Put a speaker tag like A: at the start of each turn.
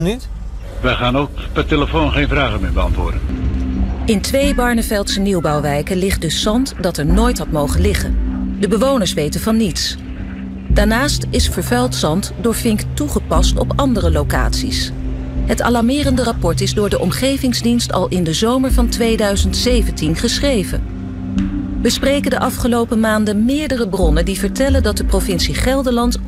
A: Niet?
B: Wij gaan ook per telefoon geen vragen meer beantwoorden.
C: In 2 Barneveldse nieuwbouwwijken ligt dus zand dat er nooit had mogen liggen. De bewoners weten van niets. Daarnaast is vervuild zand door Vink toegepast op andere locaties. Het alarmerende rapport is door de Omgevingsdienst al in de zomer van 2017 geschreven. We spreken de afgelopen maanden meerdere bronnen die vertellen dat de provincie Gelderland